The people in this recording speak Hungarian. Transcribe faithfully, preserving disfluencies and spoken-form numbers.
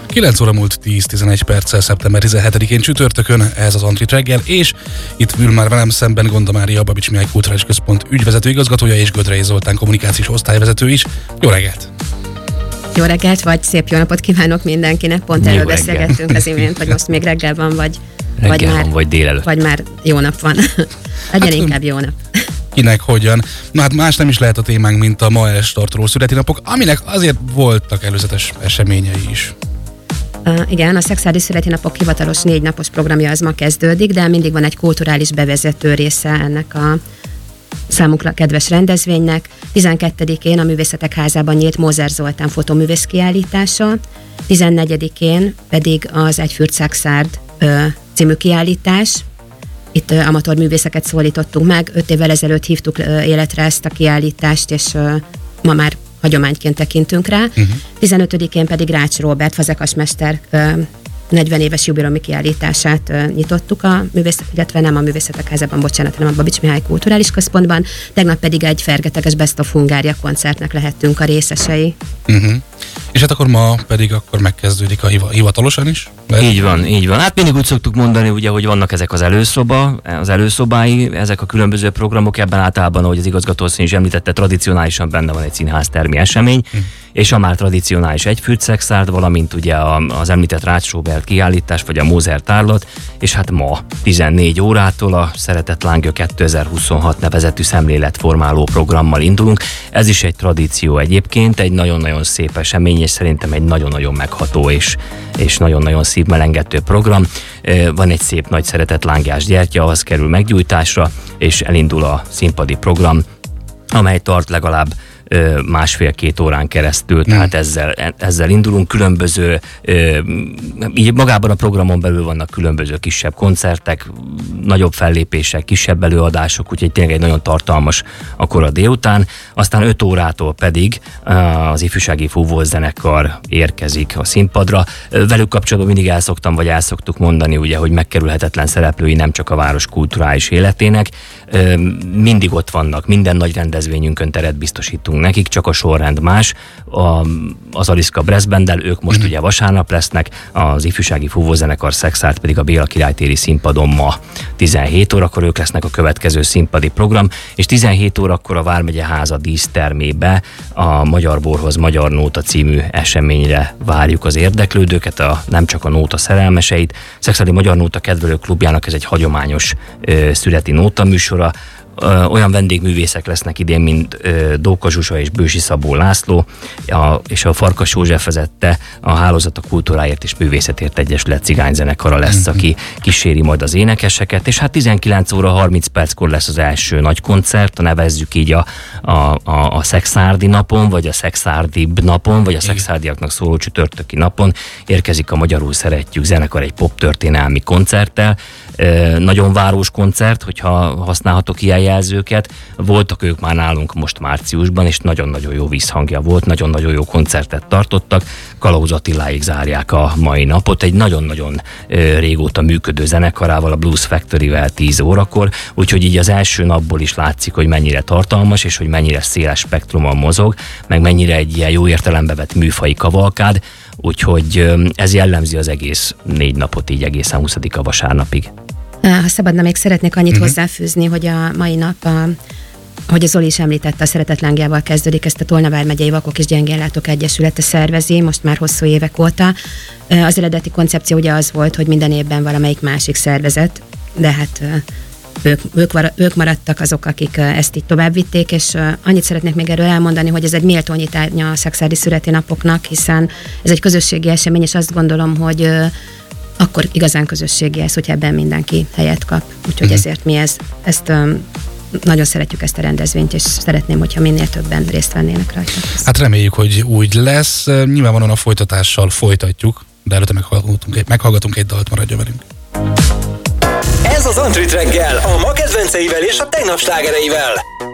kilenc óra múlt tíz-tizenegy perccel szeptember tizenhetedikén csütörtökön, ez az Antrit reggel, és itt ül már velem szemben Gonda Mária, a Babits Mihály Kulturális Központ ügyvezető igazgatója és Gödrei Zoltán kommunikációs osztályvezető is. Jó reggelt! Jó reggelt, vagy szép jó napot kívánok mindenkinek. Pont erről beszélgettünk az imént, hogy most még reggel van, vagy, reggel vagy, már, van, vagy délelőtt. Vagy már jó nap van. Legyen hát, inkább jó nap. Kinek hogyan. Na hát más nem is lehet a témánk, mint a ma elstartoló születinapok, aminek azért voltak előzetes eseményei is. Uh, igen, a Szekszárdi születinapok hivatalos négy napos programja az ma kezdődik, de mindig van egy kulturális bevezető része ennek a számunkra kedves rendezvénynek. tizenkettedikén a Művészetek Házában nyílt Mózer Zoltán fotóművész kiállítása, tizennegyedikén pedig az Egy Fürtszák-Szárd uh, című kiállítás. Itt uh, amatőr művészeket szólítottunk meg, öt évvel ezelőtt hívtuk uh, életre ezt a kiállítást, és uh, ma már hagyományként tekintünk rá. Uh-huh. tizenötödikén pedig Rács Róbert, fazekasmester uh, negyven éves jubileumi kiállítását uh, nyitottuk a művész, illetve nem a Művészetek Házában, bocsánat, hanem a Babits Mihály Kulturális Központban. Tegnap pedig egy fergeteges Best of Hungária koncertnek lehettünk a részesei. Uh-huh. És hát akkor ma pedig akkor megkezdődik a hivatalosan is? Mert... Így van, így van. Hát mindig úgy szoktuk mondani, ugye, hogy vannak ezek az előszoba, az előszobái, ezek a különböző programok, ebben általában, ahogy az igazgatóasszony is említette, tradicionálisan benne van egy színháztermi esemény, hm. és a már tradicionális Egy Fürtszák-Szárd, valamint ugye az említett Rács Róbert kiállítás, vagy a Mózer tárlat, és hát ma tizennégy órától a Szeretett Lángja kétezer-huszonhat nevezetű szemléletformáló programmal indulunk. Ez is egy tradíció egyébként, egy nagyon-nagyon szép esemény, és szerintem egy nagyon-nagyon megható és, és nagyon-nagyon szívmelengető program. Van egy szép nagy szeretett lángjás gyertya, az kerül meggyújtásra, és elindul a színpadi program, amely tart legalább másfél-két órán keresztül, tehát ezzel, ezzel indulunk. Különböző, így magában a programon belül vannak különböző kisebb koncertek, nagyobb fellépések, kisebb előadások, úgyhogy tényleg egy nagyon tartalmas akkor a délután. Aztán öt órától pedig az ifjúsági fúvózenekar érkezik a színpadra. Velük kapcsolatban mindig elszoktam, vagy elszoktuk mondani, ugye, hogy megkerülhetetlen szereplői nem csak a város kulturális életének. Mindig ott vannak, minden nagy rendezvényünkön teret biztosítunk nekik, csak a sorrend más. A, az Aliszka Brass Banddel, ők most mm. ugye vasárnap lesznek, az ifjúsági fúvózenekar Szekszárd pedig a Béla Királytéri színpadon ma tizenhét órakor, ők lesznek a következő színpadi program, és tizenhét órakor a Vármegye Háza dísztermébe a Magyar Borhoz Magyar Nóta című eseményre várjuk az érdeklődőket, a, nem csak a nóta szerelmeseit. Szekszárdi Magyar Nóta Kedvelő Klubjának ez egy hagyományos ö, születi nóta műsora. Olyan vendégművészek lesznek idén, mint Dóka Zsuzsa és Bősi Szabó László, a, és a Farkas József vezette a Hálózat a Kultúráért és Művészetért Egyesület cigányzenekara lesz, mm-hmm. aki kíséri majd az énekeseket, és hát tizenkilenc óra harminc perckor lesz az első nagy koncert, a nevezzük így a, a, a, a Szekszárdi napon, vagy a Szekszárdibb napon, vagy a szekszárdiaknak szóló csütörtöki napon érkezik a Magyarul Szeretjük zenekar egy poptörténelmi koncerttel. E, nagyon város koncert, hogyha használhatok ilyen jelzőket. Voltak ők már nálunk most márciusban, és nagyon-nagyon jó visszhangja volt, nagyon-nagyon jó koncertet tartottak. Kalauz Attiláig zárják a mai napot, egy nagyon-nagyon ö, régóta működő zenekarával, a Blues Factory-vel tíz órakor, úgyhogy így az első napból is látszik, hogy mennyire tartalmas, és hogy mennyire széles spektrumon mozog, meg mennyire egy ilyen jó értelembe vett műfai kavalkád, úgyhogy ö, ez jellemzi az egész négy napot, így egészen huszadika vasárnapig. Ha szabadna, még szeretnék annyit uh-huh. hozzáfűzni, hogy a mai nap, a, ahogy a Zoli is említette, a Szeretett Lángjával kezdődik, ezt a Tolna vármegyei Vakok és Gyengénlátók Egyesülete szervezi, most már hosszú évek óta. Az eredeti koncepció ugye az volt, hogy minden évben valamelyik másik szervezet, de hát ők, ők, ők maradtak azok, akik ezt így tovább vitték, és annyit szeretnék még erről elmondani, hogy ez egy méltó nyitánya a szekszárdi születinapoknak, hiszen ez egy közösségi esemény, és azt gondolom, hogy akkor igazán közösségi ez, hogyha ebben mindenki helyet kap. Úgyhogy uh-huh. ezért mi ez, ezt um, nagyon szeretjük ezt a rendezvényt, és szeretném, hogyha minél többen részt vennének rajta. Hát reméljük, hogy úgy lesz. Nyilvánvalóan a folytatással folytatjuk, de előtte meghallgatunk egy, meghallgatunk egy dalt, maradja velünk. Ez az Antrit reggel, a ma kedvenceivel és a tegnap slágereivel.